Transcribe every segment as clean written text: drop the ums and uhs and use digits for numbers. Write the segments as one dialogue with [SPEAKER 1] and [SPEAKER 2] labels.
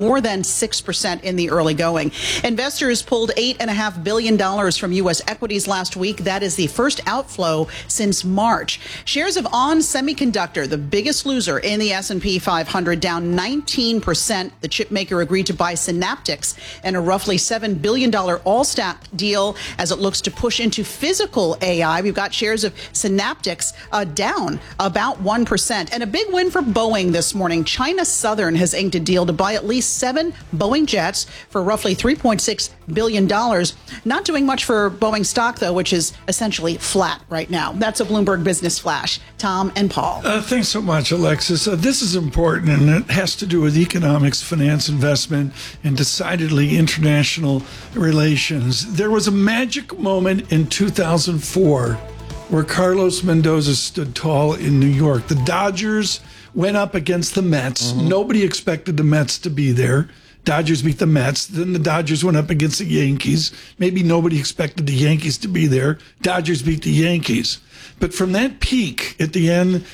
[SPEAKER 1] more than 6% in the early going. Investors pulled $8.5 billion from U.S. equities last week. That is the first outflow since March. Shares of ON Semiconductor, the biggest loser in the S&P 500, down 19%. The chip maker agreed to buy Synaptics and a roughly $7 billion all-stock deal as it looks to push into physical AI. We've got shares of Synaptics down about 1%. And a big win for Boeing this morning. China Southern has inked a deal to buy at least 7 Boeing jets for roughly $3.6 billion. Not doing much for Boeing stock, though, which is essentially flat right now. That's a Bloomberg Business Flash. Tom and Paul.
[SPEAKER 2] Thanks so much, Alexis. This is important, and it has to do with economics, finance, investment, and decidedly international relations. There was a magic moment in 2004 where Carlos Mendoza stood tall in New York. The Dodgers went up against the Mets. Nobody expected the Mets to be there. Dodgers beat the Mets. Then the Dodgers went up against the Yankees. Maybe nobody expected the Yankees to be there. Dodgers beat the Yankees. But from that peak at the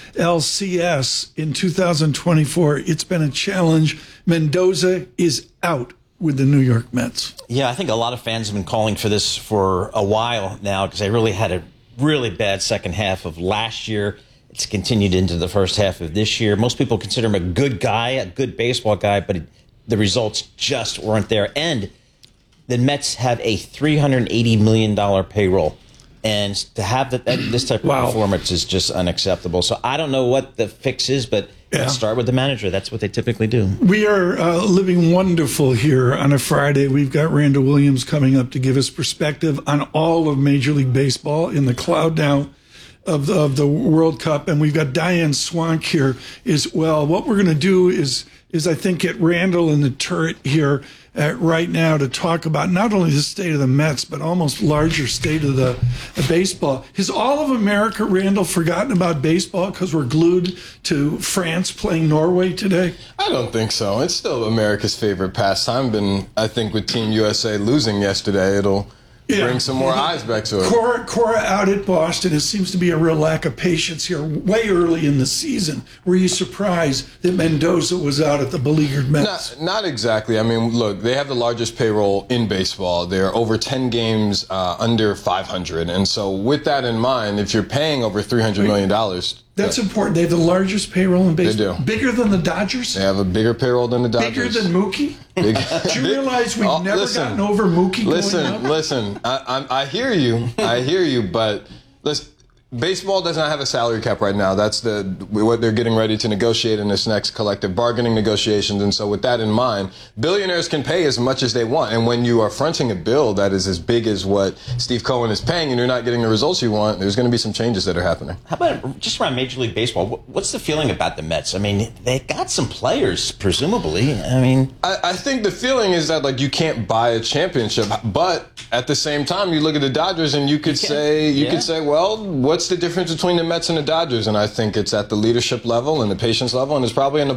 [SPEAKER 2] NLCS in 2024, it's been a challenge. Mendoza is out with the New York Mets.
[SPEAKER 3] Yeah, I think a lot of fans have been calling for this for a while now because they really had a really bad second half of last year. It's continued into the first half of this year. Most people consider him a good guy, a good baseball guy, but the results just weren't there. And the Mets have a $380 million payroll. And to have this type of performance is just unacceptable. So I don't know what the fix is, but let's start with the manager. That's what they typically do.
[SPEAKER 2] We are living wonderful here on a Friday. We've got Randall Williams coming up to give us perspective on all of Major League Baseball in the cloud now of the World Cup. And we've got Diane Swank here as well. What we're going to do is I think get Randall in the turret here right now to talk about not only the state of the Mets, but almost larger state of the baseball. Has all of America, Randall, forgotten about baseball because we're glued to France playing Norway today?
[SPEAKER 4] I don't think so. It's still America's favorite pastime. And I think with Team USA losing yesterday, it'll bring some more eyes back to it.
[SPEAKER 2] Cora out at Boston. It seems to be a real lack of patience here way early in the season. Were you surprised that Mendoza was out at the beleaguered Mets?
[SPEAKER 4] Not exactly. I mean, look, they have the largest payroll in baseball. They're over 10 games under 500. And so with that in mind, if you're paying over $300 million...
[SPEAKER 2] That's important. They have the largest payroll in baseball.
[SPEAKER 4] They do.
[SPEAKER 2] Bigger than the Dodgers?
[SPEAKER 4] They have a bigger payroll than the Dodgers.
[SPEAKER 2] Bigger than Mookie? Do you realize we've never gotten over Mookie going up?
[SPEAKER 4] Listen. I hear you, but listen. Baseball does not have a salary cap right now. That's what they're getting ready to negotiate in this next collective bargaining negotiations. And so with that in mind, billionaires can pay as much as they want. And when you are fronting a bill that is as big as what Steve Cohen is paying and you're not getting the results you want, there's going to be some changes that are happening.
[SPEAKER 3] How about just around Major League Baseball? What's the feeling about the Mets? I mean, they got some players, presumably. I mean,
[SPEAKER 4] I think the feeling is that, like, you can't buy a championship. But at the same time, you look at the Dodgers and you could say, well, what's the difference between the Mets and the Dodgers? And I think it's at the leadership level and the patience level, and it's probably in the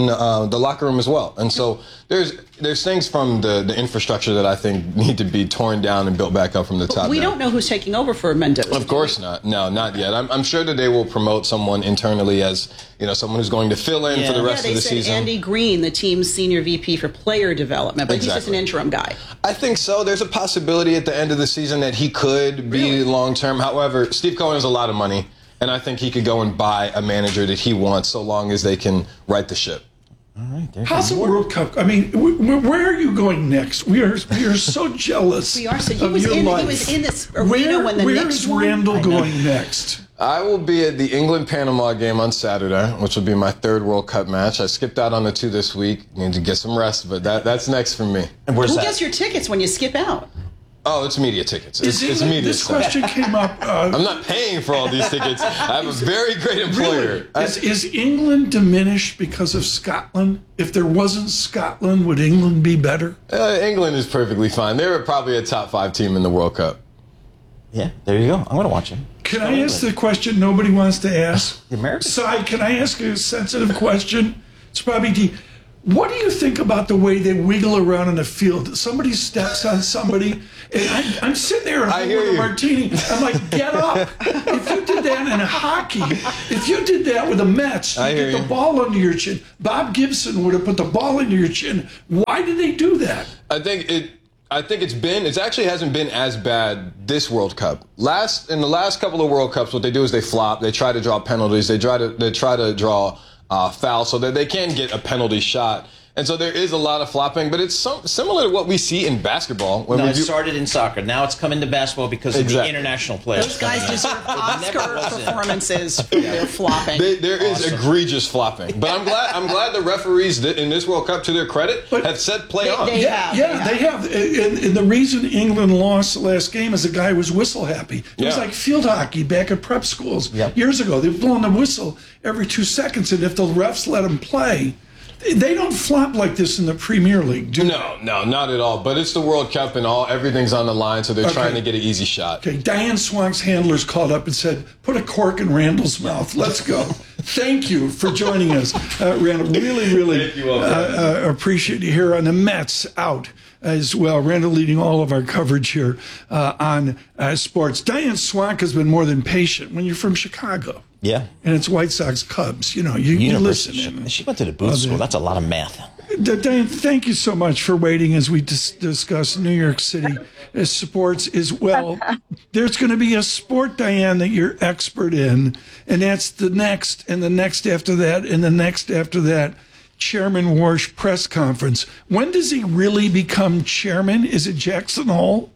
[SPEAKER 4] locker room as well. And so there's things from the infrastructure that I think need to be torn down and built back up from the top.
[SPEAKER 1] We don't know who's taking over for Mendoza.
[SPEAKER 4] Of course not. No, not yet. I'm sure that they will promote someone internally as someone who's going to fill in for the rest of the season.
[SPEAKER 1] Andy Green, the team's senior VP for player development, but he's just an interim guy.
[SPEAKER 4] I think so. There's a possibility at the end of the season that he could be long-term. However, Steve Cohen has a lot of money, and I think he could go and buy a manager that he wants so long as they can right the ship.
[SPEAKER 3] All right,
[SPEAKER 2] how's the World Cup? I mean, where are you going next? We are so jealous.
[SPEAKER 1] We are. So he was in this arena when the Knicks won.
[SPEAKER 2] Where is Randall going next?
[SPEAKER 4] I will be at the England-Panama game on Saturday, which will be my third World Cup match. I skipped out on the 2 this week. Need to get some rest, but that's next for me.
[SPEAKER 1] And who gets your tickets when you skip out?
[SPEAKER 4] Oh, it's media tickets. It's media
[SPEAKER 2] This
[SPEAKER 4] stuff.
[SPEAKER 2] question came up.
[SPEAKER 4] I'm not paying for all these tickets. I have a very great employer.
[SPEAKER 2] Really? Is England diminished because of Scotland? If there wasn't Scotland, would England be better?
[SPEAKER 4] England is perfectly fine. They're probably a top 5 team in the World Cup.
[SPEAKER 3] Yeah, there you go. I'm going to watch him.
[SPEAKER 2] Can I ask the question nobody wants to ask?
[SPEAKER 3] The Americans.
[SPEAKER 2] Sai, can I ask a sensitive question? It's probably deep. What do you think about the way they wiggle around in the field? Somebody steps on somebody, and I'm sitting there and with a martini. I'm like, get up. If you did that in hockey, if you did that with the Mets, you get the ball under your chin. Bob Gibson would have put the ball under your chin. Why did they do that?
[SPEAKER 4] I think it actually hasn't been as bad this World Cup. In the last couple of World Cups, what they do is they flop. They try to draw penalties. They try to draw fouls so that they can get a penalty shot. And so there is a lot of flopping, but it's similar to what we see in basketball.
[SPEAKER 3] It started in soccer. Now it's come into basketball because of the international players.
[SPEAKER 1] Those guys deserve Oscar performances for their flopping.
[SPEAKER 4] There is egregious flopping. But I'm glad the referees in this World Cup, to their credit, have said play on.
[SPEAKER 2] They have. And the reason England lost the last game is the guy was whistle happy. It was like field hockey back at prep schools years ago. They've blown the whistle every 2 seconds, and if the refs let them play, they don't flop like this in the Premier League, do they?
[SPEAKER 4] No, not at all. But it's the World Cup and everything's on the line, so they're trying to get an easy shot. Okay, Diane
[SPEAKER 2] Swank's handlers called up and said, put a cork in Randall's mouth. Let's go. Thank you for joining us, Randall. Really appreciate you here on the Mets out as well. Randall leading all of our coverage here on sports. Diane Swank has been more than patient when you're from Chicago.
[SPEAKER 3] Yeah.
[SPEAKER 2] And it's White Sox Cubs. You listen in.
[SPEAKER 3] She went to the Booth School. That's a lot of math.
[SPEAKER 2] Diane, thank you so much for waiting as we discuss New York City sports as well. There's going to be a sport, Diane, that you're expert in, and that's the next and the next after that and the next after that Chairman Warsh press conference. When does he really become chairman? Is it Jackson Hole?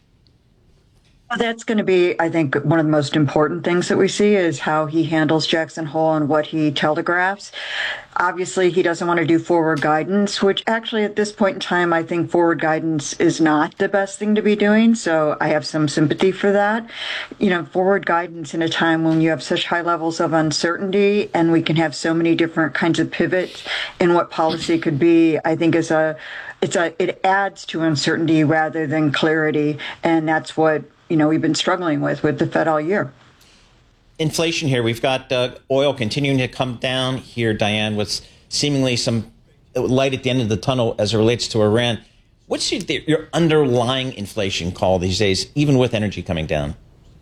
[SPEAKER 5] Well, that's going to be, I think, one of the most important things that we see is how he handles Jackson Hole and what he telegraphs. Obviously, he doesn't want to do forward guidance, which actually at this point in time, I think forward guidance is not the best thing to be doing. So I have some sympathy for that. Forward guidance in a time when you have such high levels of uncertainty and we can have so many different kinds of pivots in what policy could be, I think it adds to uncertainty rather than clarity. And that's what we've been struggling with the Fed all year.
[SPEAKER 3] Inflation here. We've got oil continuing to come down here, Diane, with seemingly some light at the end of the tunnel as it relates to Iran. What's your underlying inflation call these days, even with energy coming down?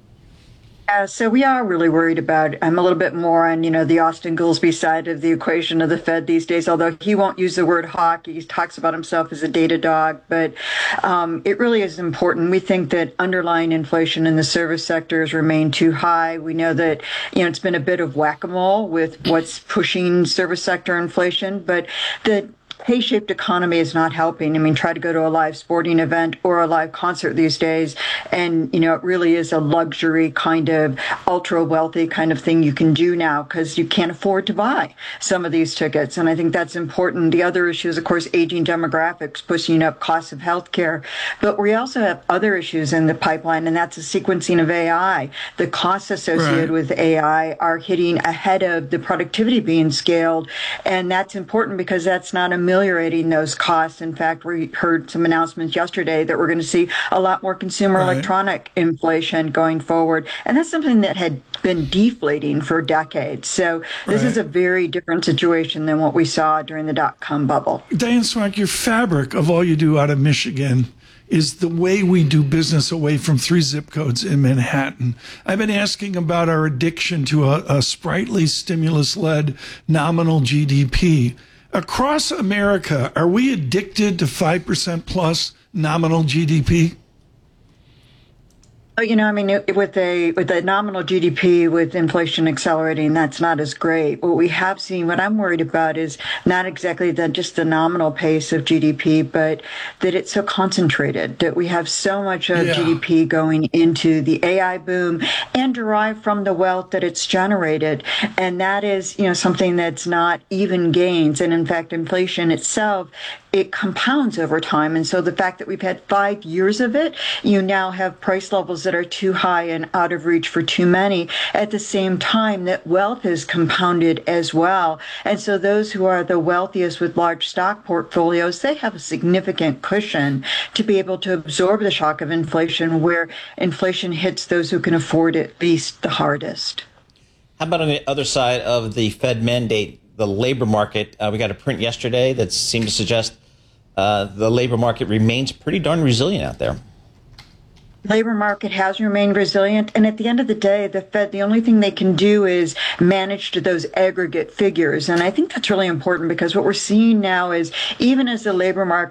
[SPEAKER 5] So we are really worried about, I'm a little bit more on, the Austin Goolsbee side of the equation of the Fed these days, although he won't use the word hawk. He talks about himself as a data dog, but it really is important. We think that underlying inflation in the service sectors remain too high. We know that, it's been a bit of whack-a-mole with what's pushing service sector inflation, but the K-shaped economy is not helping. Try to go to a live sporting event or a live concert these days, and, it really is a luxury kind of ultra wealthy kind of thing you can do now because you can't afford to buy some of these tickets. And I think that's important. The other issue is, of course, aging demographics, pushing up costs of healthcare. But we also have other issues in the pipeline, and that's the sequencing of AI. The costs associated with AI are hitting ahead of the productivity being scaled. And that's important because that's not ameliorating those costs. In fact, we heard some announcements yesterday that we're going to see a lot more consumer electronic inflation going forward. And that's something that had been deflating for decades. So this is a very different situation than what we saw during the dot-com bubble.
[SPEAKER 2] Diane Swank, your fabric of all you do out of Michigan is the way we do business away from 3 zip codes in Manhattan. I've been asking about our addiction to a sprightly stimulus-led nominal GDP. Across America, are we addicted to 5% plus nominal GDP?
[SPEAKER 5] With the nominal GDP, with inflation accelerating, that's not as great. What we have seen, what I'm worried about is not exactly just the nominal pace of GDP, but that it's so concentrated, that we have so much of GDP going into the AI boom and derived from the wealth that it's generated. And that is, something that's not even gains. And in fact, inflation itself, it compounds over time. And so the fact that we've had 5 years of it, you now have price levels that are too high and out of reach for too many. At the same time, that wealth is compounded as well. And so those who are the wealthiest with large stock portfolios, they have a significant cushion to be able to absorb the shock of inflation, where inflation hits those who can afford it least the hardest.
[SPEAKER 3] How about on the other side of the Fed mandate? the labor market. We got a print yesterday that seemed to suggest the labor market remains pretty darn resilient out there.
[SPEAKER 5] Labor market has remained resilient. And at the end of the day, the Fed, the only thing they can do is manage to those aggregate figures. And I think that's really important because what we're seeing now is even as the labor market